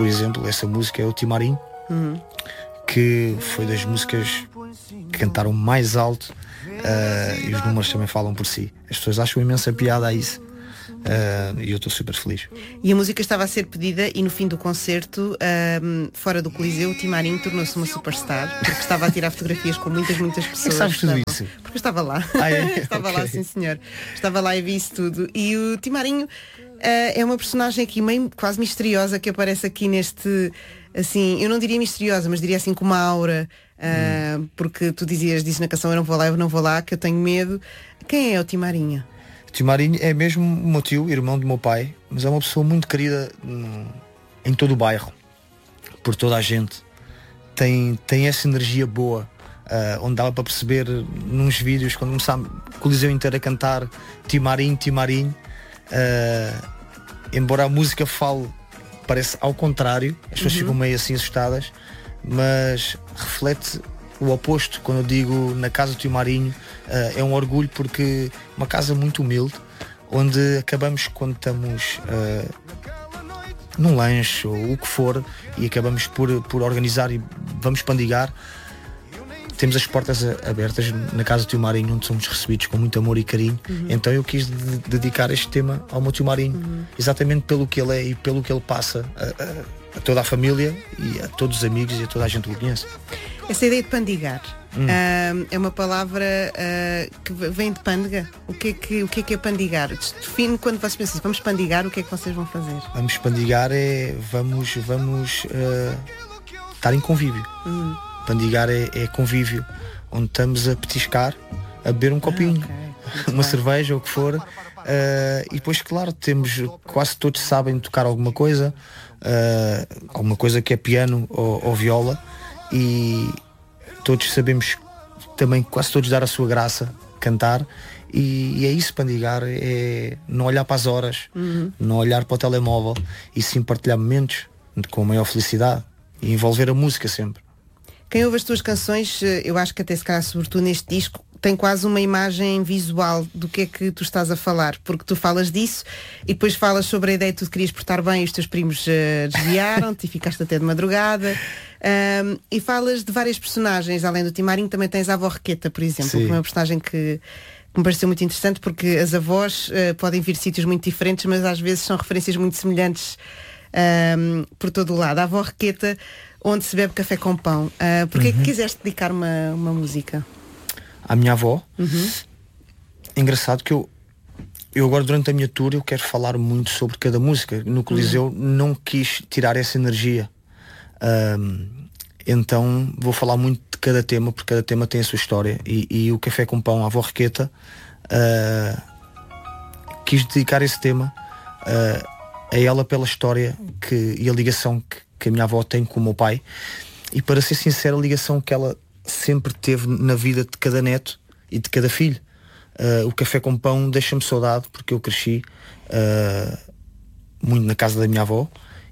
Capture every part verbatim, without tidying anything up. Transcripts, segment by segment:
por exemplo, essa música é o Timarinho, uhum. que foi das músicas que cantaram mais alto, uh, e os números também falam por si. As pessoas acham imensa piada a isso. Uh, e eu estou super feliz. E a música estava a ser pedida e no fim do concerto, um, fora do Coliseu, o Timarinho tornou-se uma superstar, porque estava a tirar fotografias com muitas, muitas pessoas. É, sabes tudo estavam... isso? Porque eu estava lá. Ah, é? estava Okay. lá, sim senhor. Estava lá e vi isso tudo. E o Timarinho uh, é uma personagem aqui meio quase misteriosa que aparece aqui neste, assim, eu não diria misteriosa, mas diria assim com uma aura, uh, hum. porque tu dizias, disse na canção eu não vou lá, eu não vou lá, que eu tenho medo. Quem é o Timarinho? Timarinho é mesmo o meu tio, irmão do meu pai, mas é uma pessoa muito querida hum, em todo o bairro, por toda a gente. Tem, tem essa energia boa, uh, onde dava para perceber nos vídeos, quando começámos o Coliseu inteiro a cantar Timarinho, Timarinho, uh, embora a música fale, parece ao contrário, as pessoas uhum. ficam meio assim assustadas, mas reflete o oposto. Quando eu digo na casa do Timarinho, uh, é um orgulho, porque uma casa muito humilde, onde acabamos quando estamos uh, num lanche ou o que for, e acabamos por, por organizar e vamos pandigar, temos as portas abertas na casa do Timarinho, onde somos recebidos com muito amor e carinho. Uhum. Então eu quis de- dedicar este tema ao meu Timarinho, uhum. exatamente pelo que ele é e pelo que ele passa a, a, a toda a família e a todos os amigos e a toda a gente que o conhece. Essa ideia de pandigar hum. uh, é uma palavra uh, que vem de pândega. O que é que, o que é, que é pandigar? Define, quando vocês pensam assim, vamos pandigar, o que é que vocês vão fazer? Vamos pandigar é, vamos, vamos uh, estar em convívio. Hum. Pandigar é, é convívio, onde estamos a petiscar, a beber um copinho, ah, okay. uma bem. cerveja, ou o que for. Uh, e depois, claro, temos, quase todos sabem tocar alguma coisa, uh, alguma coisa que é piano ou, ou viola, e todos sabemos também, quase todos, dar a sua graça, cantar, e, e é isso, pandigar, é não olhar para as horas, uhum. não olhar para o telemóvel, e sim partilhar momentos com a maior felicidade e envolver a música sempre. Quem ouve as tuas canções, eu acho que até se calhar, sobretudo neste disco, tem quase uma imagem visual do que é que tu estás a falar, porque tu falas disso e depois falas sobre a ideia de tu te querias portar bem e os teus primos uh, desviaram-te e ficaste até de madrugada. Um, e falas de várias personagens, além do Timarinho, também tens a avó Requeta, por exemplo, Sim. que é uma personagem que, que me pareceu muito interessante, porque as avós uh, podem vir de sítios muito diferentes, mas às vezes são referências muito semelhantes um, por todo o lado. A avó Requeta, onde se bebe café com pão. Uh, Porquê uhum. é que quiseste dedicar uma, uma música? À minha avó. Uhum. É engraçado que eu eu agora, durante a minha tour, eu quero falar muito sobre cada música. No Coliseu uhum. não quis tirar essa energia, um, então vou falar muito de cada tema, porque cada tema tem a sua história. E, e o Café com Pão, à avó Requeta, uh, quis dedicar esse tema uh, a ela, pela história que, e a ligação que, que a minha avó tem com o meu pai, e, para ser sincero, a ligação que ela sempre teve na vida de cada neto e de cada filho. Uh, o Café com Pão deixa-me saudade, porque eu cresci uh, muito na casa da minha avó,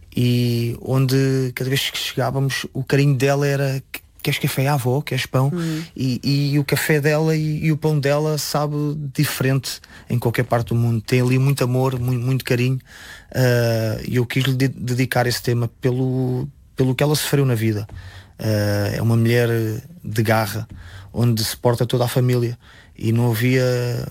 e onde cada vez que chegávamos o carinho dela era: queres café? À avó, queres pão? Uhum. E, e o café dela e, e o pão dela sabe diferente em qualquer parte do mundo. Tem ali muito amor, muito, muito carinho, uh, e eu quis lhe de- dedicar esse tema pelo, pelo que ela sofreu na vida. Uh, é uma mulher de garra, onde se porta toda a família, e não havia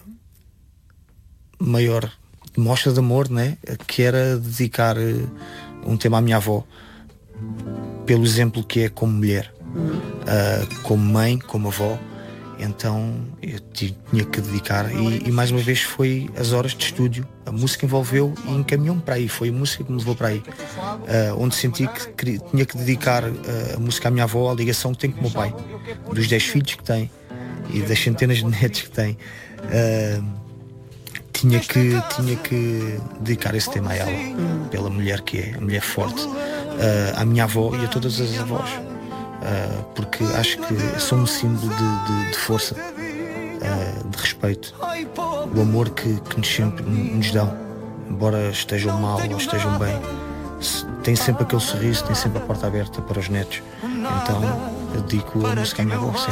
maior mostra de amor, né, que era dedicar uh, um tema à minha avó, pelo exemplo que é como mulher, uh, como mãe, como avó. Então eu tinha que dedicar, e, e mais uma vez foi as horas de estúdio. A música envolveu e encaminhou-me para aí. Foi a música que me levou para aí, uh, onde senti que queria, tinha que dedicar uh, a música à minha avó, a ligação que tem com o meu pai, dos dez filhos que tem e das centenas de netos que tem. Uh, tinha que tinha que dedicar esse tema a ela, pela mulher que é, a mulher forte, uh, à minha avó e a todas as avós. Uh, porque acho que são um símbolo de, de, de força, uh, de respeito, o amor que, que nos sempre nos dão, embora estejam mal ou estejam bem, tem sempre aquele sorriso, tem sempre a porta aberta para os netos. Então eu dedico a música à minha avó.